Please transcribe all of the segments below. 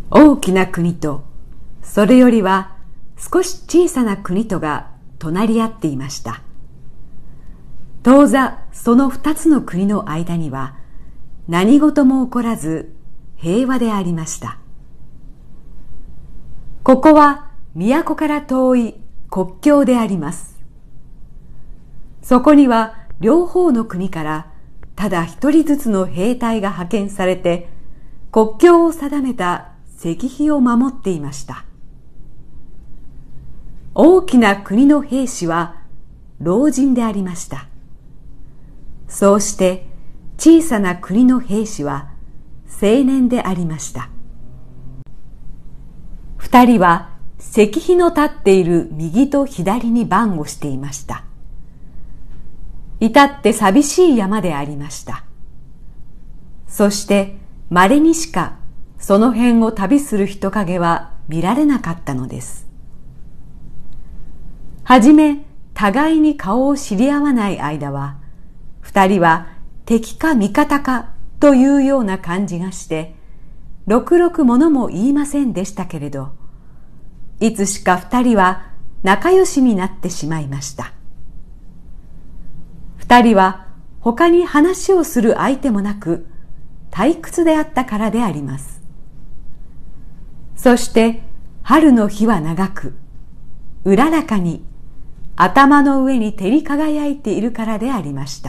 大きな国と、それよりは少し小さな国とが隣り合っていました。当座その二つの国の間には何事も起こらず平和でありました。ここは都から遠い国境であります。そこには両方の国からただ一人ずつの兵隊が派遣されて国境を定めた石碑を守っていました。大きな国の兵士は老人でありました。そうして小さな国の兵士は青年でありました。二人は石碑の立っている右と左に番をしていました。至って寂しい山でありました。そして稀にしかその辺を旅する人影は見られなかったのです。はじめ互いに顔を知り合わない間は、二人は敵か味方かというような感じがして、ろくろくものも言いませんでしたけれど、いつしか二人は仲良しになってしまいました。二人は他に話をする相手もなく、退屈であったからであります。そして春の日は長く、うららかに頭の上に照り輝いているからでありました。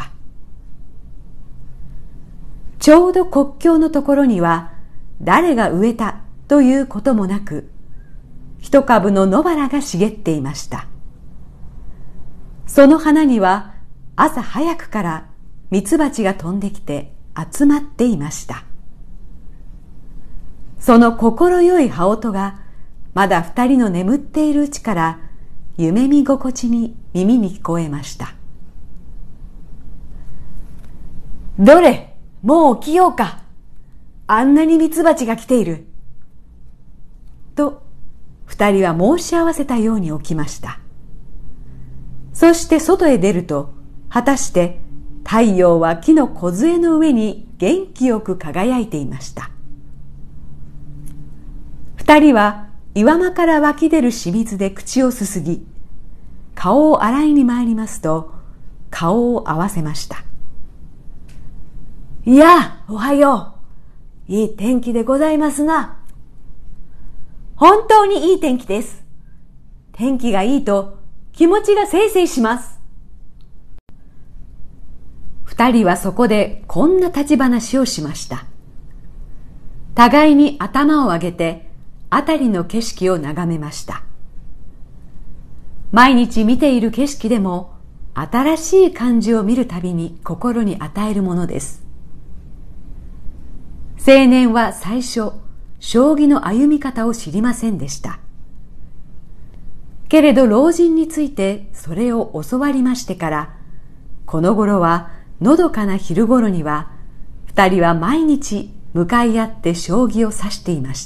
ちょうど国境のところには誰が植えたということもなく、一株の野原が茂っていました。その花には朝早くからミツバチが飛んできて集まっていました。その心よい羽音がまだ二人の眠っているうちから夢見心地に耳に聞こえました。どれ、もう起きようか。あんなにミツバチが来ている。と二人は申し合わせたように起きました。そして外へ出ると、果たして太陽は木の梢の上に元気よく輝いていました。二人は岩間から湧き出る清水で口をすすぎ、顔を洗いに参りますと、顔を合わせました。いや、おはよう。いい天気でございますな。本当にいい天気です。天気がいいと気持ちがせいせいします。二人はそこでこんな立ち話をしました。互いに頭を上げて辺りの景色を眺めました。毎日見ている景色でも新しい感じを見るたびに心に与えるものです。青年は最初、将棋の歩み方を知りませんでした。けれど老人についてそれを教わりましてから、この頃はのどかな昼頃には、二人は毎日向かい合って将棋を指していました。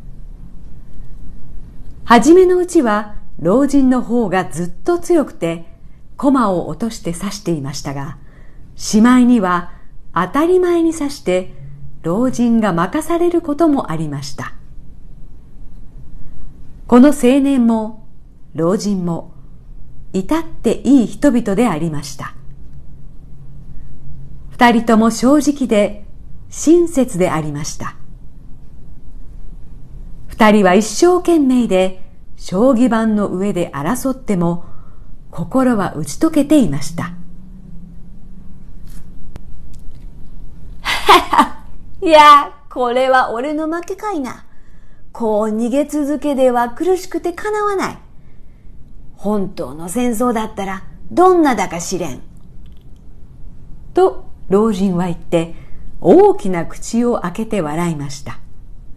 はじめのうちは老人の方がずっと強くて、駒を落として指していましたが、しまいには当たり前に指して老人が任されることもありました。この青年も老人も至っていい人々でありました。二人とも正直で親切でありました。二人は一生懸命で将棋盤の上で争っても心は打ち解けていました。 いや、これは俺の負けかいな。こう逃げ続けでは苦しくてかなわない。本当の戦争だったらどんなだか知れん。 と老人は言って大きな口を開けて笑いました。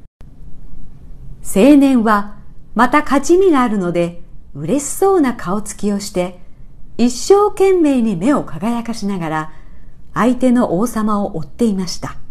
青年はまた勝ち目があるので嬉しそうな顔つきをして一生懸命に目を輝かしながら相手の王様を追っていました。